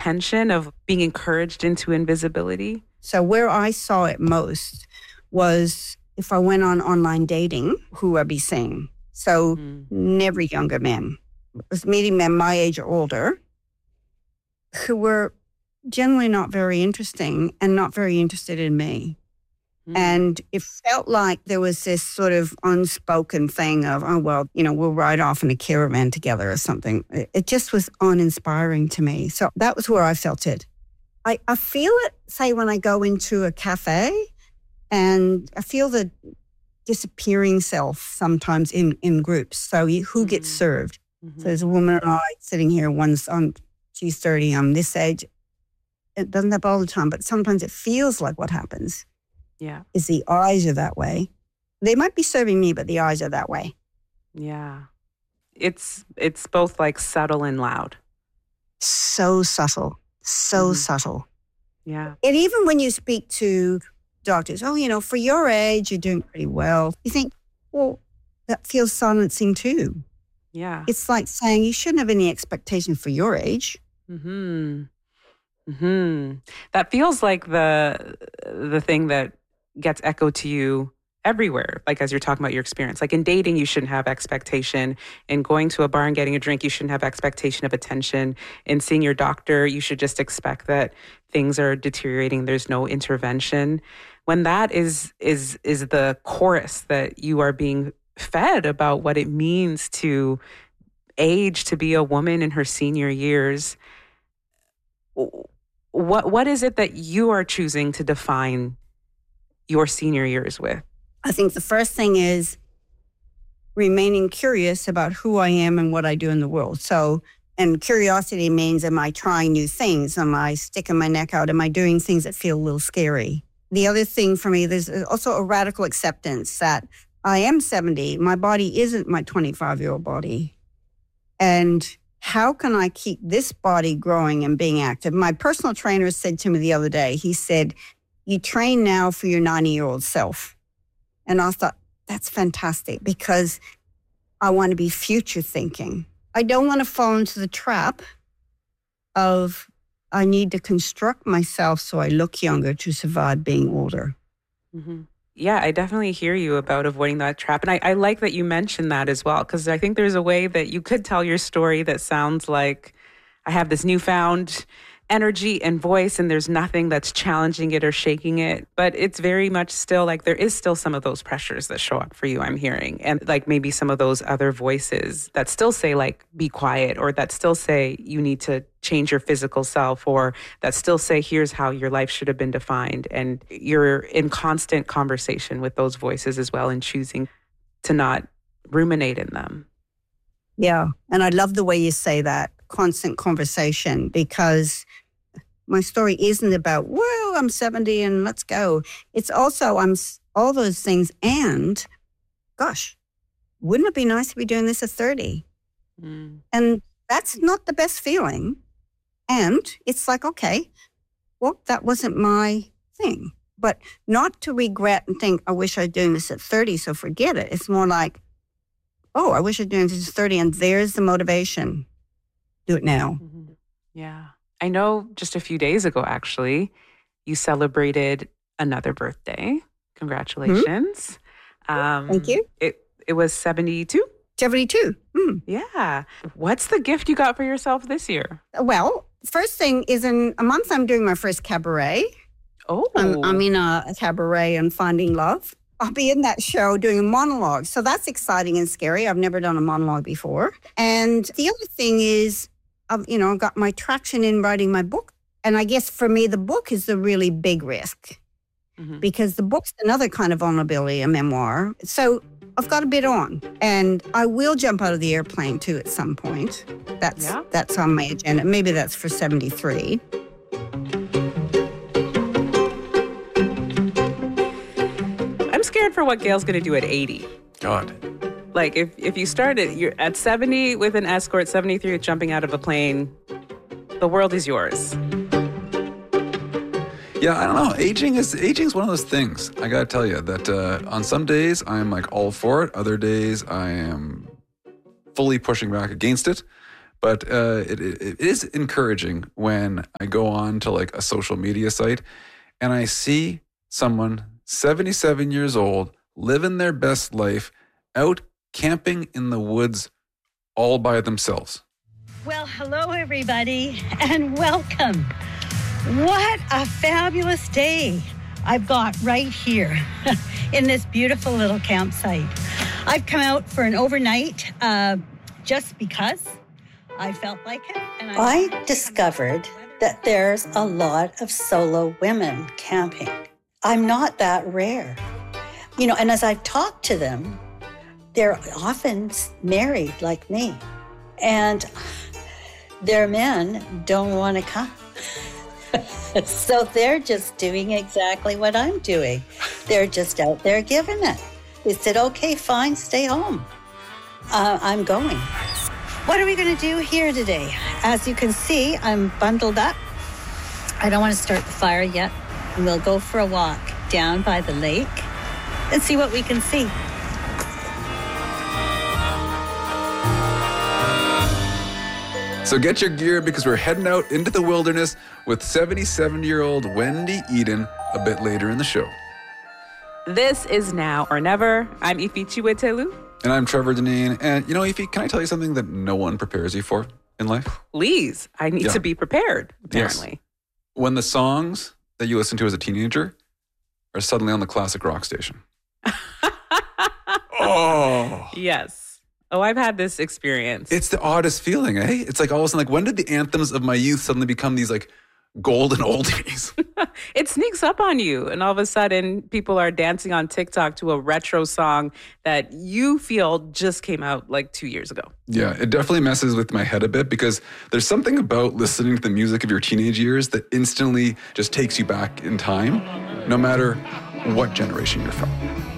attention, of being encouraged into invisibility? So where I saw it most was if I went on online dating, who I'd be seeing. So never younger men. I was meeting men my age or older who were generally not very interesting and not very interested in me. And it felt like there was this sort of unspoken thing of, oh, well, we'll ride off in a caravan together or something. It just was uninspiring to me. So that was where I felt it. I feel it, say, when I go into a cafe, and I feel the disappearing self sometimes in groups. So who gets served? So there's a woman and I sitting here, she's 30, I'm this age. It doesn't happen all the time, but sometimes it feels like what happens. Yeah. Is the eyes are that way. They might be serving me, but the eyes are that way. Yeah. It's both like subtle and loud. So subtle. So subtle. Yeah. And even when you speak to doctors, for your age, you're doing pretty well. You think, well, that feels silencing too. Yeah. It's like saying you shouldn't have any expectation for your age. That feels like the thing that gets echoed to you everywhere, like as you're talking about your experience. Like in dating, you shouldn't have expectation. In going to a bar and getting a drink, you shouldn't have expectation of attention. In seeing your doctor, you should just expect that things are deteriorating. There's no intervention. When that is the chorus that you are being fed about what it means to age, to be a woman in her senior years, what is it that you are choosing to define your senior years with? I think the first thing is remaining curious about who I am and what I do in the world. So, and curiosity means, am I trying new things? Am I sticking my neck out? Am I doing things that feel a little scary? The other thing for me, there's also a radical acceptance that I am 70. My body isn't my 25-year-old body. And how can I keep this body growing and being active? My personal trainer said to me the other day, he said, you train now for your 90-year-old self. And I thought, that's fantastic because I want to be future thinking. I don't want to fall into the trap of I need to construct myself so I look younger to survive being older. Yeah, I definitely hear you about avoiding that trap. And I like that you mentioned that as well, because I think there's a way that you could tell your story that sounds like I have this newfound energy and voice and there's nothing that's challenging it or shaking it. But it's very much still like there is still some of those pressures that show up for you, I'm hearing. And like maybe some of those other voices that still say like, be quiet, or that still say you need to change your physical self, or that still say, here's how your life should have been defined. And you're in constant conversation with those voices as well and choosing to not ruminate in them. Yeah. And I love the way you say that, constant conversation, because my story isn't about, well, I'm 70 and let's go. It's also, I'm all those things. And gosh, wouldn't it be nice to be doing this at 30? And that's not the best feeling. And it's like, okay, well, that wasn't my thing. But not to regret and think, I wish I'd doing this at 30, so forget it. It's more like, oh, I wish I'd doing this at 30, and there's the motivation. Do it now. Yeah. I know just a few days ago, actually, you celebrated another birthday. Congratulations. Thank you. It was 72? 72. Yeah. What's the gift you got for yourself this year? Well, first thing is in a month, I'm doing my first cabaret. Oh. I'm in a cabaret and Finding Love. I'll be in that show doing a monologue. So that's exciting and scary. I've never done a monologue before. And the other thing is, I've got my traction in writing my book. And I guess for me, the book is the really big risk because the book's another kind of vulnerability, a memoir. So I've got a bit on, and I will jump out of the airplane too at some point. That's on my agenda. Maybe that's for 73. I'm scared for what Gail's going to do at 80. God. Like, if you started, you're at 70 with an escort, 73 with jumping out of a plane, the world is yours. Yeah, I don't know. Aging is one of those things. I got to tell you that on some days I'm like all for it. Other days I am fully pushing back against it. But it is encouraging when I go on to like a social media site and I see someone 77 years old living their best life out camping in the woods all by themselves. Well, hello, everybody, and welcome. What a fabulous day I've got right here in this beautiful little campsite. I've come out for an overnight just because I felt like it. And I discovered that there's a lot of solo women camping. I'm not that rare. You know, and as I've talked to them, they're often married like me. And their men don't want to come. So they're just doing exactly what I'm doing. They're just out there giving it. They said, okay, fine, stay home. I'm going. What are we going to do here today? As you can see, I'm bundled up. I don't want to start the fire yet. And we'll go for a walk down by the lake and see what we can see. So get your gear because we're heading out into the wilderness with 77-year-old Wendy Eden a bit later in the show. This is Now or Never. I'm Ifi Chiwetelu. And I'm Trevor Deneen. And you know, Ifi, can I tell you something that no one prepares you for in life? Please. I need to be prepared, apparently. Yes. When the songs that you listen to as a teenager are suddenly on the classic rock station. Oh. Yes. Oh, I've had this experience. It's the oddest feeling, eh? It's like all of a sudden, like, when did the anthems of my youth suddenly become these like golden oldies? It sneaks up on you, and all of a sudden people are dancing on TikTok to a retro song that you feel just came out like 2 years ago. Yeah, it definitely messes with my head a bit because there's something about listening to the music of your teenage years that instantly just takes you back in time, no matter what generation you're from.